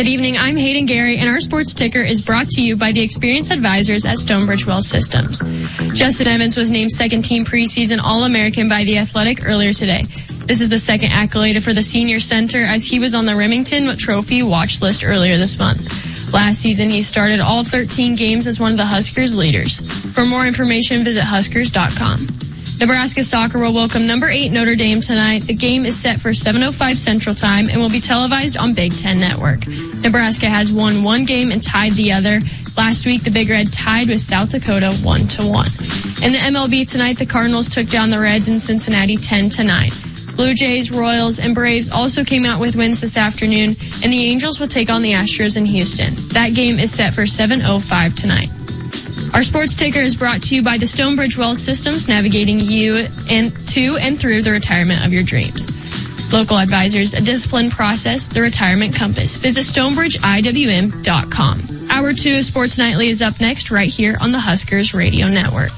Good evening, I'm Hayden Gary, and our sports ticker is brought to you by the experienced advisors at Stonebridge Well Systems. Justin Evans was named second-team preseason All-American by The Athletic earlier today. This is the second accolade for the senior center, as he was on the Remington Trophy watch list earlier this month. Last season, he started all 13 games as one of the Huskers' leaders. For more information, visit Huskers.com. Nebraska soccer will welcome number 8 Notre Dame tonight. The game is set for 7:05 Central Time and will be televised on Big Ten Network. Nebraska has won one game and tied the other. Last week, the Big Red tied with South Dakota 1-1. In the MLB tonight, the Cardinals took down the Reds in Cincinnati 10-9. Blue Jays, Royals, and Braves also came out with wins this afternoon, and the Angels will take on the Astros in Houston. That game is set for 7:05 tonight. Our sports ticker is brought to you by the Stonebridge Well Systems, navigating you to and through the retirement of your dreams. Local advisors, a disciplined process, the retirement compass. Visit StonebridgeIWM.com. Hour 2 of Sports Nightly is up next right here on the Huskers Radio Network.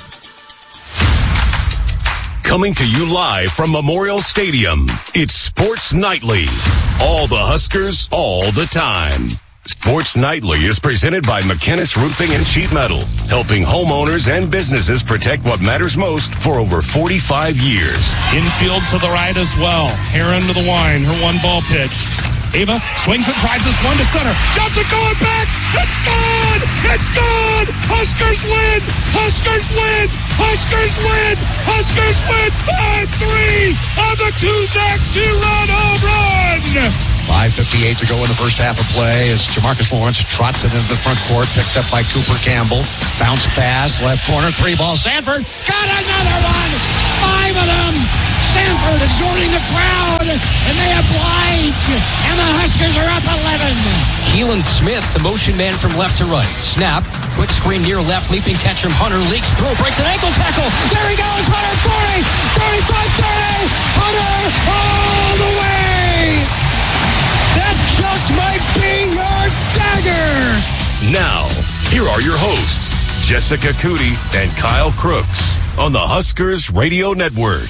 Coming to you live from Memorial Stadium, it's Sports Nightly. All the Huskers, all the time. Sports Nightly is presented by McKinnis Roofing and Sheet Metal, helping homeowners and businesses protect what matters most for over 45 years. Infield to the right as well. Heron to the line, her one ball pitch. Ava swings and tries this one to center. Johnson going back. It's good! It's good! Huskers win! Huskers win! Huskers win! Huskers win! 5-3 on the Tuzak 2-run home run! 5:58 to go in the first half of play as Jamarcus Lawrence trots it into the front court, picked up by Cooper Campbell. Bounce pass, left corner, 3-ball. Sanford got another one! 5 of them! Sanford exhorting the crowd, and they oblige, and the Huskers are up 11. Keelan Smith, the motion man from left to right. Snap, quick screen near left, leaping catch from Hunter, leaks through, breaks an ankle tackle. There he goes, Hunter, 40, 35, 30, Hunter all the way! That just might be your dagger! Now, here are your hosts, Jessica Cootie and Kyle Crooks on the Huskers Radio Network.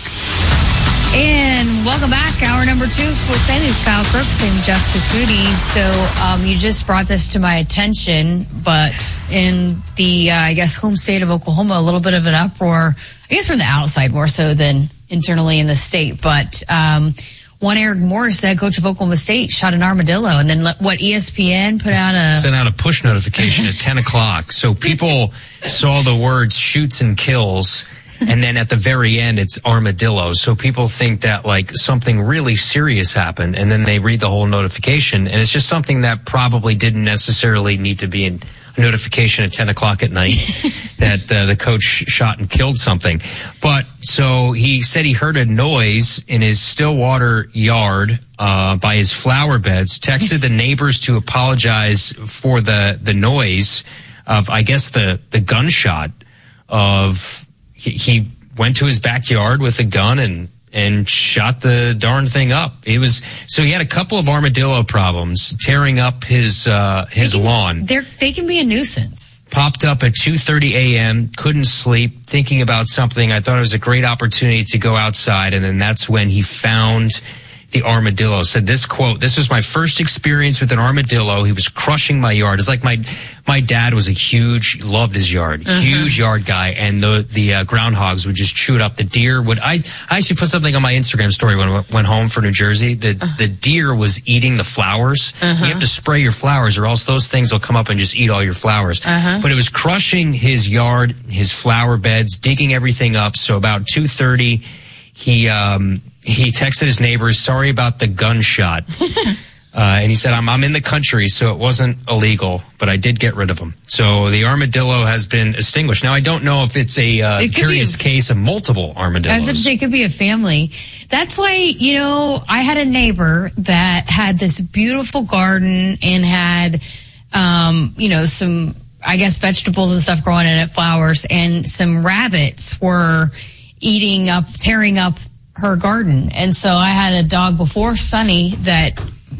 And welcome back. Hour number 2 of Sports Nightly with Kyle Crooks and Jessica Cootie. So you just brought this to my attention, but in the, I guess, home state of Oklahoma, a little bit of an uproar, I guess from the outside more so than internally in the state. But one Eric Morris, head coach of Oklahoma State, shot an armadillo. And then what, ESPN put out sent out a push notification at 10 o'clock. So people saw the words shoots and kills. And then at the very end, it's armadillo. So people think that like something really serious happened, and then they read the whole notification, and it's just something that probably didn't necessarily need to be in a notification at 10 o'clock at night that the coach shot and killed something. But so he said he heard a noise in his Stillwater yard by his flower beds, texted the neighbors to apologize for the noise of, I guess, the gunshot of... He went to his backyard with a gun and shot the darn thing up. So he had a couple of armadillo problems, tearing up his lawn. They can be a nuisance. Popped up at 2:30 a.m., couldn't sleep, thinking about something. I thought it was a great opportunity to go outside, and then that's when he found the armadillo. Said this quote, "This was my first experience with an armadillo. He was crushing my yard." It's like my dad was loved his yard, huge yard guy, and the groundhogs would just chew it up. The deer would, I actually put something on my Instagram story when I went home for New Jersey. The deer was eating the flowers. You have to spray your flowers or else those things will come up and just eat all your flowers. But it was crushing his yard, his flower beds, digging everything up. So about 2:30, he texted his neighbors, sorry about the gunshot. And he said, I'm in the country, so it wasn't illegal, but I did get rid of him. So the armadillo has been extinguished. Now, I don't know if it's a curious case of multiple armadillos. I was going to say, it could be a family. That's why, I had a neighbor that had this beautiful garden and had, some, I guess, vegetables and stuff growing in it, flowers, and some rabbits were tearing up her garden. And so I had a dog before, Sunny, that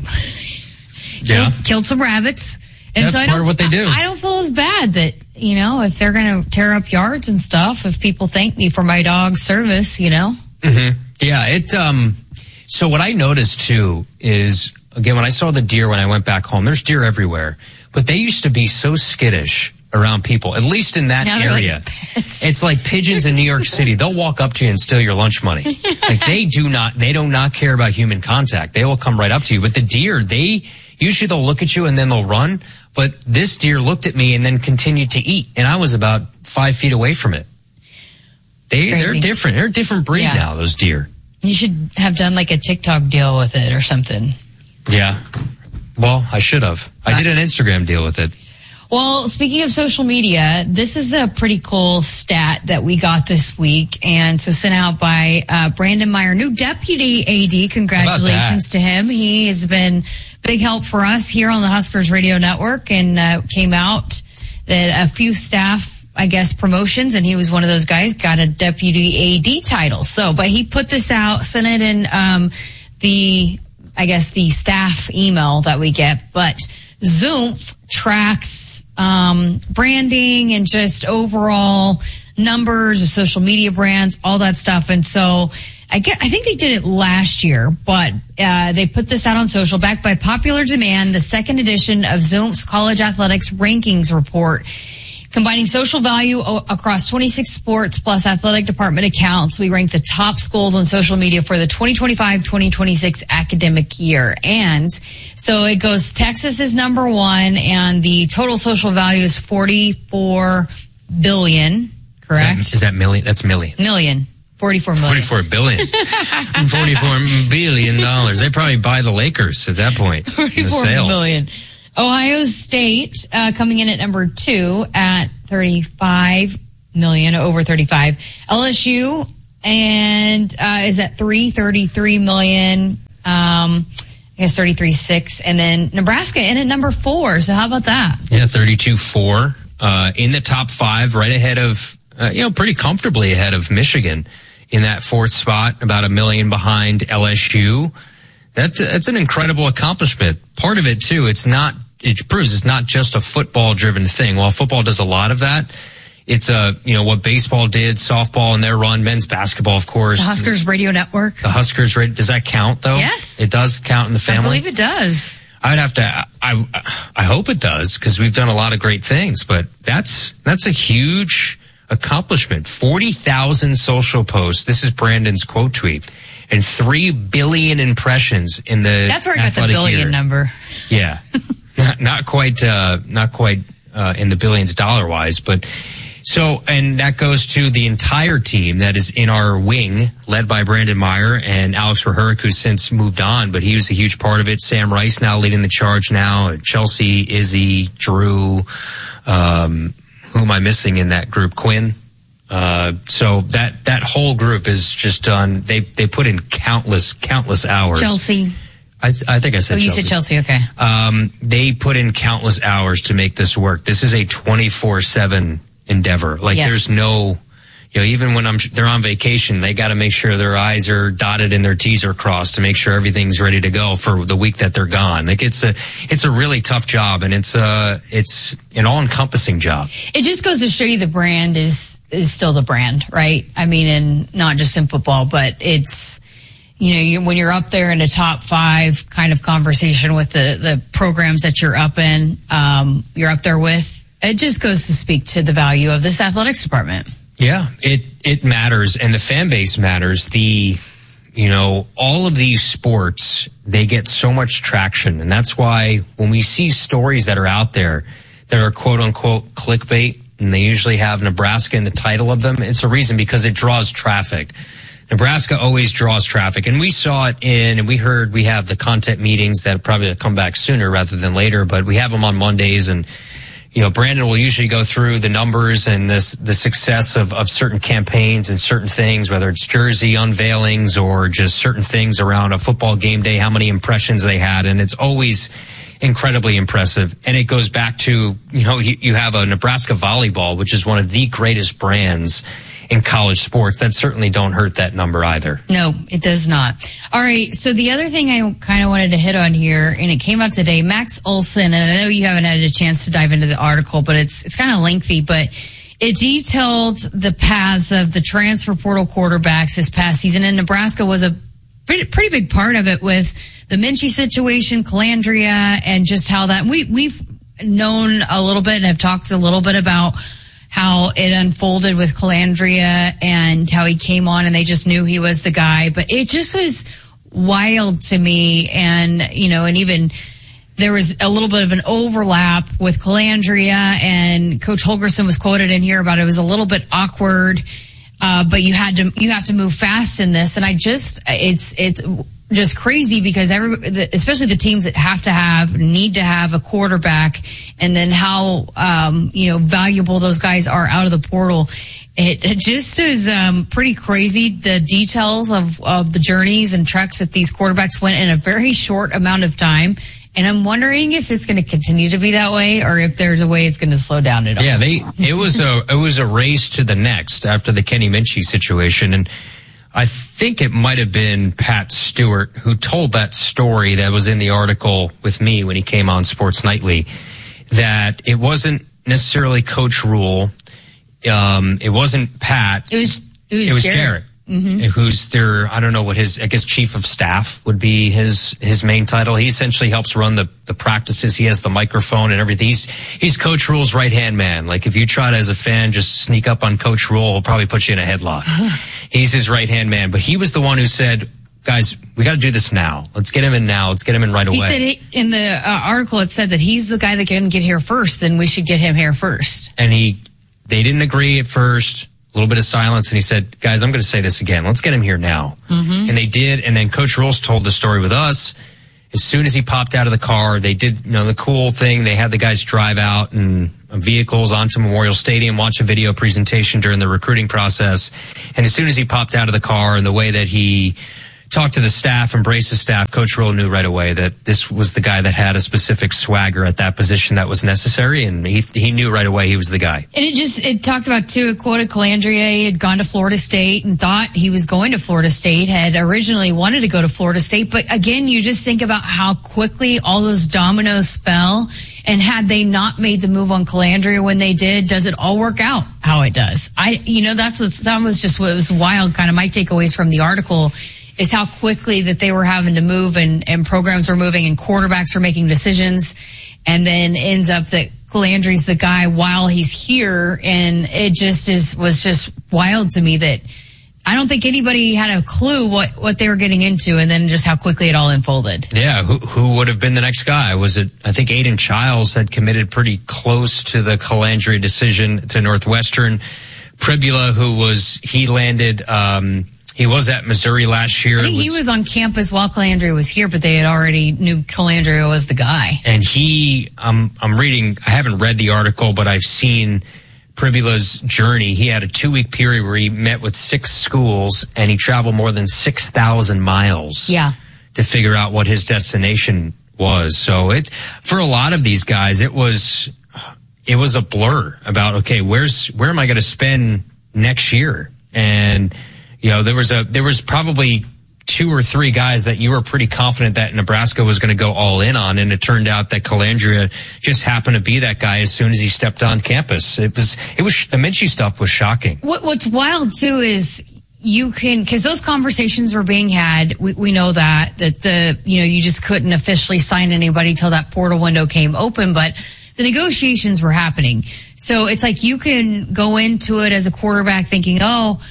killed some rabbits. And that's so part of what they do. I don't feel as bad that, if they're going to tear up yards and stuff, if people thank me for my dog's service, Yeah, so what I noticed too is again, when I saw the deer when I went back home, there's deer everywhere, but they used to be so skittish around people, at least in that area. It's like pigeons in New York City. They'll walk up to you and steal your lunch money. Like they do not care about human contact. They will come right up to you. But the deer, they'll look at you and then they'll run. But this deer looked at me and then continued to eat. And I was about 5 feet away from it. They're different. They're a different breed now, those deer. You should have done like a TikTok deal with it or something. Yeah. Well, I should have. I did an Instagram deal with it. Well, speaking of social media, this is a pretty cool stat that we got this week, and so sent out by Brandon Meyer, new deputy AD. Congratulations to him. He has been big help for us here on the Huskers Radio Network, and came out that a few staff, I guess, promotions, and he was one of those guys, got a deputy AD title. So, but he put this out, sent it in the staff email that we get, but Zoomph tracks branding and just overall numbers of social media brands, all that stuff. And so I think they did it last year, but they put this out on social, backed by popular demand, the second edition of Zoomph's College Athletics Rankings Report. Combining social value across 26 sports plus athletic department accounts, we rank the top schools on social media for the 2025-2026 academic year. And so it goes, Texas is number one, and the total social value is $44 billion, correct? Is that million? That's million. Million. 44 million. 44 billion. $44 billion. They probably buy the Lakers at that point. 44 million. Ohio State coming in at number 2 at 35 million, over 35. LSU and is at 33 million. I guess 33.6, and then Nebraska in at number 4. So how about that? Yeah, 32.4 in the top 5, right ahead of pretty comfortably ahead of Michigan in that 4th spot, about $1 million behind LSU. That's an incredible accomplishment. Part of it too, it proves it's not just a football driven thing. While football does a lot of that, it's what baseball did, softball and their run, men's basketball, of course. The Huskers Radio Network. The Huskers Radio, does that count though? Yes. It does count in the family? I believe it does. I'd have to, I hope it does, because we've done a lot of great things, but that's a huge accomplishment. 40,000 social posts. This is Brandon's quote tweet. And 3 billion impressions in the That's where I got the billion year. Number. Yeah. not quite in the billions dollar wise, but so, and that goes to the entire team that is in our wing, led by Brandon Meyer and Alex Rahuric, who's since moved on, but he was a huge part of it. Sam Rice now leading the charge now. Chelsea, Izzy, Drew, who am I missing in that group? Quinn. So that whole group is just done. They put in countless hours. Chelsea. I think I said Chelsea. You said Chelsea, okay. They put in countless hours to make this work. This is a 24/7 endeavor. Like there's no, even when they're on vacation, they got to make sure their I's are dotted and their T's are crossed to make sure everything's ready to go for the week that they're gone. Like it's a really tough job, and it's an all-encompassing job. It just goes to show you the brand is still the brand, right? I mean, and not just in football, but it's, when you're up there in a top 5 kind of conversation with the programs that you're up there with, it just goes to speak to the value of this athletics department. Yeah, it matters, and the fan base matters. All of these sports, they get so much traction, and that's why when we see stories that are out there that are quote unquote clickbait, and they usually have Nebraska in the title of them, it's a reason, because it draws traffic. Nebraska always draws traffic, and we saw it and we have the content meetings that probably come back sooner rather than later, but we have them on Mondays, and Brandon will usually go through the numbers and the success of certain campaigns and certain things, whether it's jersey unveilings or just certain things around a football game day, how many impressions they had, and it's always incredibly impressive. And it goes back to, you have a Nebraska volleyball, which is one of the greatest brands in college sports. That certainly don't hurt that number either. No, it does not. All right, so the other thing I kind of wanted to hit on here, and it came out today, Max Olson, and I know you haven't had a chance to dive into the article, but it's kind of lengthy, but it detailed the paths of the transfer portal quarterbacks this past season, and Nebraska was a pretty big part of it with the Minchie situation, Calandria, and just how that we've known a little bit and have talked a little bit about how it unfolded with Calandria and how he came on and they just knew he was the guy. But it just was wild to me. And, and even there was a little bit of an overlap with Calandria, and Coach Holgorsen was quoted in here about it was a little bit awkward, but you have to move fast in this. And it's just crazy because especially the teams that need to have a quarterback, and then how valuable those guys are out of the portal. It just is pretty crazy, the details of the journeys and treks that these quarterbacks went in a very short amount of time. And I'm wondering if it's going to continue to be that way, or if there's a way it's going to slow down at all. Yeah, it was a race to the next after the Kenny Minchie situation, and I think it might have been Pat Stewart who told that story that was in the article with me when he came on Sports Nightly, that it wasn't necessarily Coach Rule. It wasn't Pat. It was Jarrett. Mm-hmm. Who's their, I don't know what his, I guess chief of staff would be his main title. He essentially helps run the practices. He has the microphone and everything. He's Coach Rule's right-hand man. Like if you try to, as a fan, just sneak up on Coach Rule, he'll probably put you in a headlock. He's his right-hand man. But he was the one who said, guys, we got to do this now. Let's get him in now. Let's get him in right away. He said in the article, it said that he's the guy that can get here first, and we should get him here first. And they didn't agree at first. A little bit of silence, and he said, guys, I'm going to say this again. Let's get him here now. Mm-hmm. And they did, and then Coach Rules told the story with us. As soon as he popped out of the car, they did, the cool thing. They had the guys drive out in vehicles onto Memorial Stadium, watch a video presentation during the recruiting process. And as soon as he popped out of the car, and the way that he talked to the staff, embraced the staff, Coach Rule knew right away that this was the guy that had a specific swagger at that position that was necessary, and he knew right away he was the guy. And it talked about, too, it quoted Calandria. He had gone to Florida State and thought he was going to Florida State, had originally wanted to go to Florida State. But again, you just think about how quickly all those dominoes fell, and had they not made the move on Calandria when they did, does it all work out how it does? That was just what was wild, kind of my takeaways from the article, is how quickly that they were having to move, and programs were moving and quarterbacks were making decisions, and then ends up that Calandri's the guy while he's here. And it just was just wild to me that I don't think anybody had a clue what they were getting into, and then just how quickly it all unfolded. Yeah, who would have been the next guy? Was it, I think Aiden Childs had committed pretty close to the Calandria decision to Northwestern. Pribula, he landed, he was at Missouri last year. I think he was on campus while Calandria was here, but they had already knew Calandria was the guy. And I'm reading, I haven't read the article, but I've seen Pribula's journey. He had a 2-week period where he met with 6 schools, and he traveled more than 6,000 miles to figure out what his destination was. So for a lot of these guys, it was a blur about, okay, where am I going to spend next year? And there was probably 2 or 3 guys that you were pretty confident that Nebraska was going to go all in on, and it turned out that Calandria just happened to be that guy as soon as he stepped on campus. It was the Minchie stuff was shocking. What's wild too is because those conversations were being had. We know that you just couldn't officially sign anybody till that portal window came open, but the negotiations were happening. So it's like you can go into it as a quarterback thinking, oh,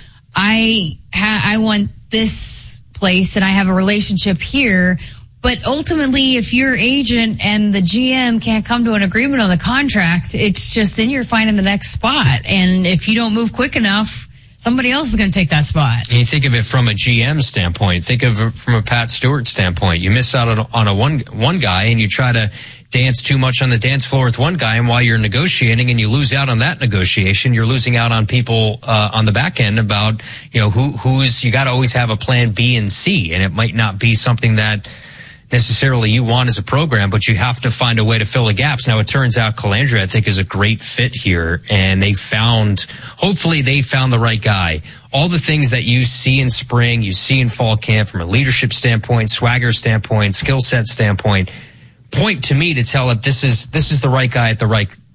I want this place and I have a relationship here. But ultimately, if your agent and the GM can't come to an agreement on the contract, it's just then you're finding the next spot. And if you don't move quick enough, somebody else is going to take that spot. And you think of it from a GM standpoint. Think of it from a Pat Stewart standpoint. You miss out on a one guy, and you try to dance too much on the dance floor with one guy, and while you're negotiating and you lose out on that negotiation, you're losing out on people on the back end about who's you got to always have a plan B and C, and it might not be something that necessarily you want as a program, but you have to find a way to fill the gaps. Now, it turns out Calandria, I think, is a great fit here, and hopefully they found the right guy. All the things that you see in spring, you see in fall camp from a leadership standpoint, swagger standpoint, skill set standpoint, point to me to tell that this is the right guy at the right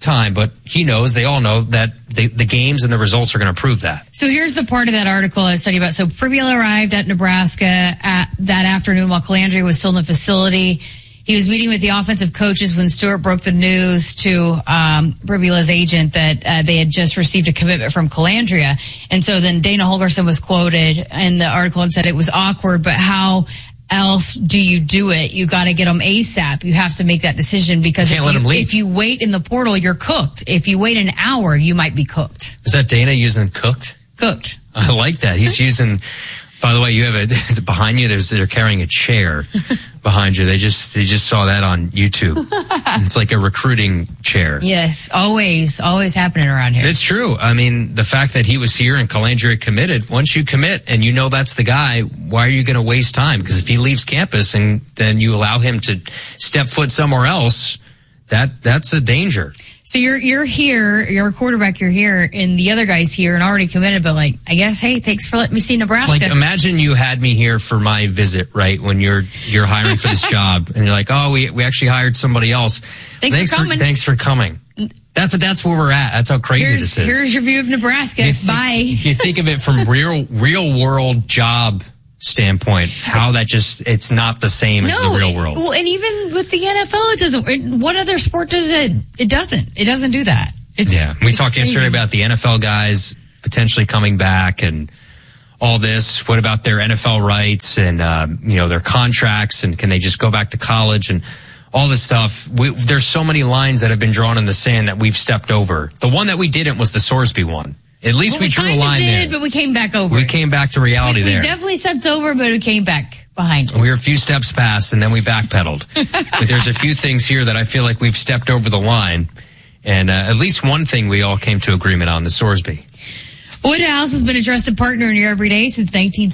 time, but he knows, they all know that the games and the results are going to prove that. So here's the part of that article I was talking about. So Pribula arrived at Nebraska that afternoon while Colandrea was still in the facility. He was meeting with the offensive coaches when Stewart broke the news to Pribula's agent that they had just received a commitment from Colandrea. And so then Dana Holgorsen was quoted in the article and said it was awkward, but how else do you do it? You got to get them ASAP. You have to make that decision because if you wait in the portal, you're cooked. If you wait an hour, you might be cooked. Is that Dana using cooked? Cooked. I like that. He's using, by the way, you have behind you, they're carrying a chair behind you. They just saw that on YouTube. It's like a recruiting chair. Yes, always happening around here. It's true. I mean, the fact that he was here and Colandrea committed, once you commit and you know that's the guy, why are you going to waste time? Because if he leaves campus and then you allow him to step foot somewhere else, that's a danger. So you're here, you're a quarterback, you're here, and the other guy's here and already committed, but like, I guess, hey, thanks for letting me see Nebraska. Like, imagine you had me here for my visit, right, when you're hiring for this job, and you're like, oh, we actually hired somebody else. Thanks for coming. That's where we're at. That's how crazy this is. Here's your view of Nebraska. Bye. You think of it from real world job standpoint, how that it's not the same as the real world. Well, and even with the NFL, it doesn't. What other sport does it? It doesn't do that. We talked yesterday about the NFL guys potentially coming back and all this. What about their NFL rights and their contracts, and can they just go back to college and all this stuff? There's so many lines that have been drawn in the sand that we've stepped over. The one that we didn't was the Sorsby one. At least we drew a line there. But we came back over. We came back to reality there. We definitely stepped over, but we came back behind it. We were a few steps past, and then we backpedaled. But there's a few things here that I feel like we've stepped over the line. And at least one thing we all came to agreement on, the Sorsby. Woodhouse has been a trusted partner in your everyday since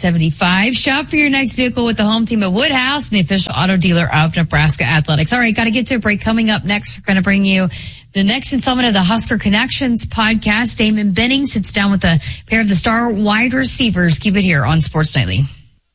1975. Shop for your next vehicle with the home team at Woodhouse, the official auto dealer of Nebraska Athletics. All right, got to get to a break. Coming up next, we're going to bring you the next installment of the Husker Connections podcast. Damon Benning sits down with a pair of the star wide receivers. Keep it here on Sports Nightly.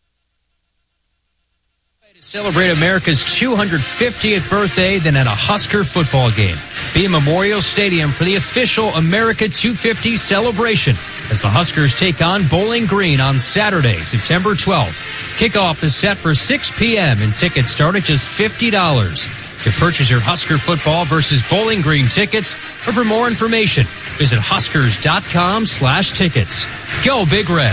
Celebrate America's 250th birthday than at a Husker football game. Be at Memorial Stadium for the official America 250 celebration as the Huskers take on Bowling Green on Saturday, September 12th. Kickoff is set for 6 p.m. and tickets start at just $50. To purchase your Husker football versus Bowling Green tickets, or for more information, visit huskers.com/tickets. Go Big Red.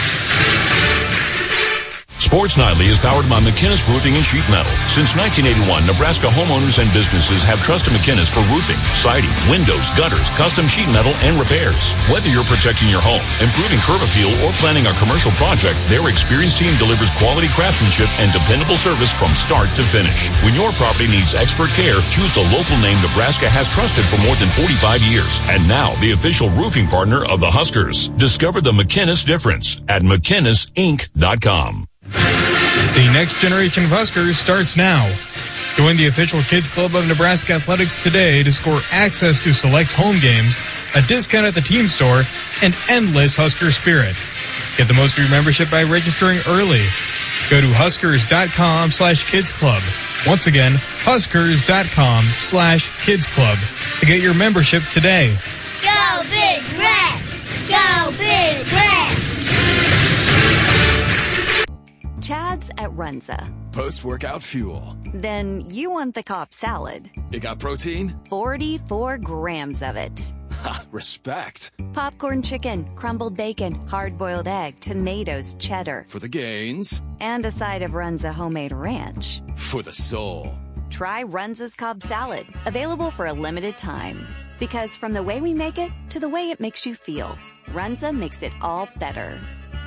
Sports Nightly is powered by McKinnis Roofing and Sheet Metal. Since 1981, Nebraska homeowners and businesses have trusted McKinnis for roofing, siding, windows, gutters, custom sheet metal, and repairs. Whether you're protecting your home, improving curb appeal, or planning a commercial project, their experienced team delivers quality craftsmanship and dependable service from start to finish. When your property needs expert care, choose the local name Nebraska has trusted for more than 45 years. And now, the official roofing partner of the Huskers. Discover the McKinnis difference at McKinnisInc.com. The next generation of Huskers starts now. Join the official Kids Club of Nebraska Athletics today to score access to select home games, a discount at the team store, and endless Husker spirit. Get the most of your membership by registering early. Go to huskers.com/kids club. Once again, huskers.com/kids club to get your membership today. Go Big Red! Go Big Red! Chad's at Runza. Post-workout fuel. Then you want the Cobb salad. It got protein? 44 grams of it. Ha, respect. Popcorn chicken, crumbled bacon, hard-boiled egg, tomatoes, cheddar. For the gains. And a side of Runza homemade ranch. For the soul. Try Runza's Cobb salad. Available for a limited time. Because from the way we make it to the way it makes you feel, Runza makes it all better.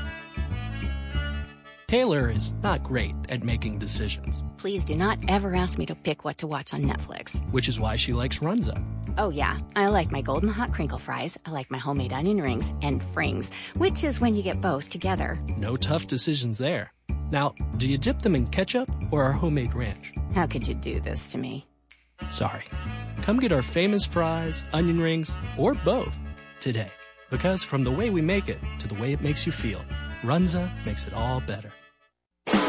Taylor is not great at making decisions. Please do not ever ask me to pick what to watch on Netflix. Which is why she likes Runza. Oh yeah, I like my golden hot crinkle fries, I like my homemade onion rings, and frings, which is when you get both together. No tough decisions there. Now, do you dip them in ketchup or our homemade ranch? How could you do this to me? Sorry. Come get our famous fries, onion rings, or both today. Because from the way we make it to the way it makes you feel, Runza makes it all better.